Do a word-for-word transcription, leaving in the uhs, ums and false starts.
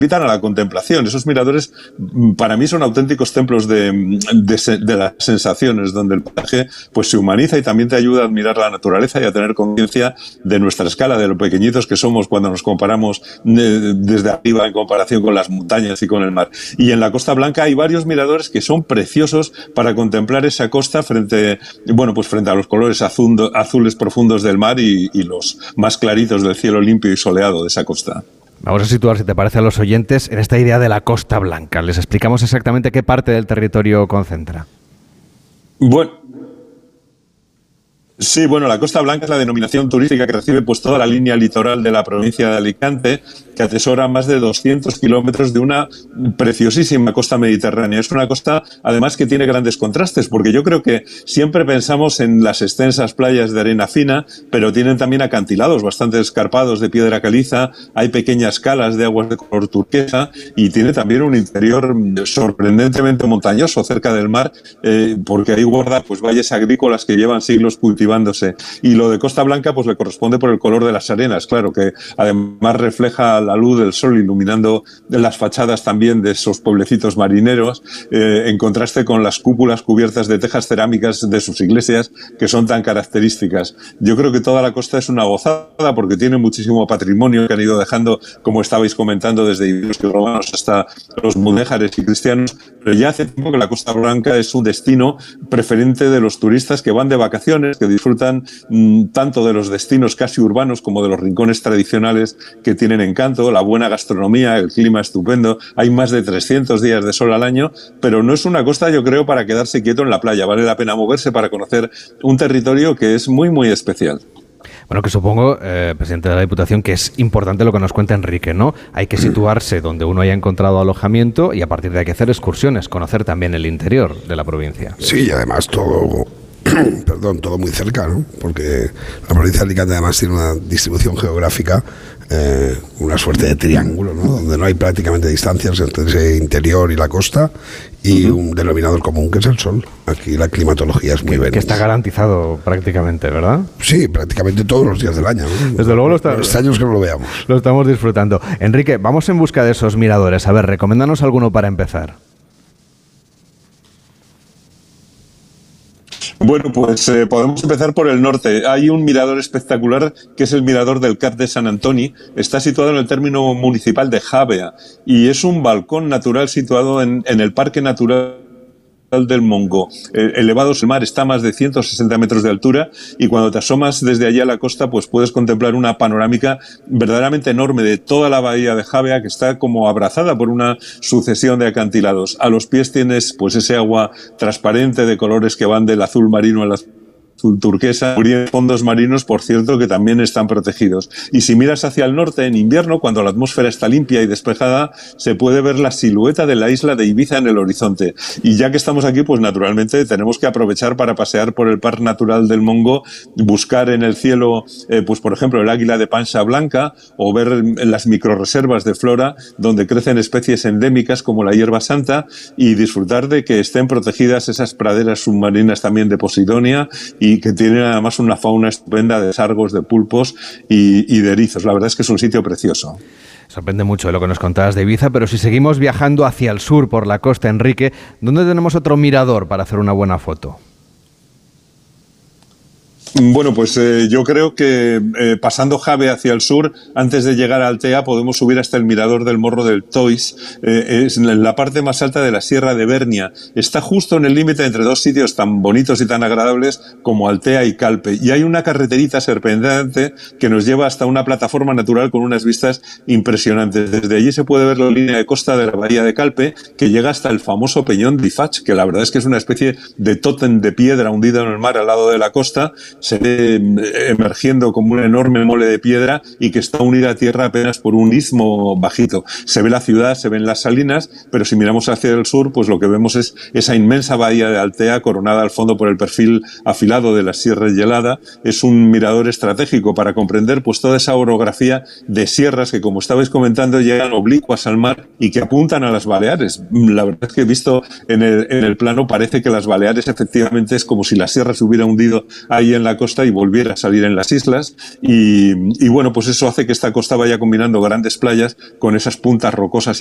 invitan a la contemplación. Esos miradores para mí son auténticos templos de, de, de las sensaciones, donde el paisaje pues se humaniza y también te ayuda a admirar la naturaleza y a tener conciencia de nuestra escala, de lo pequeñitos que somos cuando nos comparamos de, desde arriba en comparación con las montañas y con el mar. Y en la Costa Blanca hay varios miradores que son preciosos para contemplar esa costa frente, bueno, pues frente a los colores azul, azules profundos del mar y, y los más claritos del cielo limpio y soleado de esa costa. Vamos a situar, si te parece, a los oyentes en esta idea de la Costa Blanca. Les explicamos exactamente qué parte del territorio concentra. Bueno, sí, bueno, la Costa Blanca es la denominación turística que recibe pues toda la línea litoral de la provincia de Alicante, que atesora más de doscientos kilómetros de una preciosísima costa mediterránea. Es una costa, además, que tiene grandes contrastes, porque yo creo que siempre pensamos en las extensas playas de arena fina, pero tienen también acantilados bastante escarpados de piedra caliza, hay pequeñas calas de aguas de color turquesa y tiene también un interior sorprendentemente montañoso cerca del mar, eh, porque ahí guarda pues valles agrícolas que llevan siglos cultivando. Y lo de Costa Blanca pues le corresponde por el color de las arenas, claro, que además refleja la luz del sol iluminando las fachadas también de esos pueblecitos marineros, eh, en contraste con las cúpulas cubiertas de tejas cerámicas de sus iglesias, que son tan características. Yo creo que toda la costa es una gozada porque tiene muchísimo patrimonio que han ido dejando, como estabais comentando, desde ibéricos y romanos hasta los mudéjares y cristianos, pero ya hace tiempo que la Costa Blanca es un destino preferente de los turistas que van de vacaciones, que disfrutan mmm, tanto de los destinos casi urbanos como de los rincones tradicionales que tienen encanto, la buena gastronomía, el clima estupendo. Hay más de trescientos días de sol al año, pero no es una costa, yo creo, para quedarse quieto en la playa. Vale la pena moverse para conocer un territorio que es muy, muy especial. Bueno, que supongo, eh, presidente de la Diputación, que es importante lo que nos cuenta Enrique, ¿no? Hay que situarse donde uno haya encontrado alojamiento y a partir de ahí hay que hacer excursiones, conocer también el interior de la provincia. Sí, y además todo... perdón, todo muy cerca, ¿no? Porque la provincia de Alicante además tiene una distribución geográfica, eh, una suerte de triángulo, ¿no? Donde no hay prácticamente distancias entre ese interior y la costa y uh-huh. un denominador común que es el sol. Aquí la climatología es muy buena. Que está garantizado prácticamente, ¿verdad? Sí, prácticamente todos los días del año, ¿no? Desde luego lo está, los años que no lo veamos. Lo estamos disfrutando. Enrique, vamos en busca de esos miradores. A ver, recomiéndanos alguno para empezar. Bueno, pues eh, podemos empezar por el norte. Hay un mirador espectacular que es el mirador del Cap de Sant Antoni. Está situado en el término municipal de Jábea y es un balcón natural situado en, en el Parque Natural del Montgó. Eh, elevados, el mar está a más de ciento sesenta metros de altura y cuando te asomas desde allí a la costa pues puedes contemplar una panorámica verdaderamente enorme de toda la bahía de Jábea, que está como abrazada por una sucesión de acantilados. A los pies tienes pues ese agua transparente de colores que van del azul marino al azul turquesa, fondos marinos, por cierto, que también están protegidos. Y si miras hacia el norte, en invierno, cuando la atmósfera está limpia y despejada, se puede ver la silueta de la isla de Ibiza en el horizonte. Y ya que estamos aquí, pues naturalmente tenemos que aprovechar para pasear por el Parque Natural del Montgó, buscar en el cielo, eh, pues por ejemplo, el águila de pancha blanca, o ver las microreservas de flora, donde crecen especies endémicas como la hierba santa, y disfrutar de que estén protegidas esas praderas submarinas también de Posidonia, y que tienen además una fauna estupenda de sargos, de pulpos y, y de erizos. La verdad es que es un sitio precioso. Sorprende mucho de lo que nos contabas de Ibiza, pero si seguimos viajando hacia el sur por la costa, Enrique, ¿dónde tenemos otro mirador para hacer una buena foto? Bueno, pues eh, yo creo que eh, pasando Jábea hacia el sur, antes de llegar a Altea, podemos subir hasta el mirador del Morro del Tois. Eh, es en la parte más alta de la Sierra de Bernia. Está justo en el límite entre dos sitios tan bonitos y tan agradables como Altea y Calpe. Y hay una carreterita serpenteante que nos lleva hasta una plataforma natural con unas vistas impresionantes. Desde allí se puede ver la línea de costa de la bahía de Calpe, que llega hasta el famoso Peñón d'Ifach, que la verdad es que es una especie de tótem de piedra hundido en el mar al lado de la costa. Se ve emergiendo como una enorme mole de piedra y que está unida a tierra apenas por un istmo bajito. Se ve la ciudad, se ven las salinas, pero si miramos hacia el sur, pues lo que vemos es esa inmensa bahía de Altea coronada al fondo por el perfil afilado de la Sierra Gelada. Es un mirador estratégico para comprender pues toda esa orografía de sierras que, como estabais comentando, llegan oblicuas al mar y que apuntan a las Baleares. La verdad es que visto en el, en el plano parece que las Baleares efectivamente es como si la sierra se hubiera hundido ahí en la la costa y volviera a salir en las islas. Y, y bueno, pues eso hace que esta costa vaya combinando grandes playas con esas puntas rocosas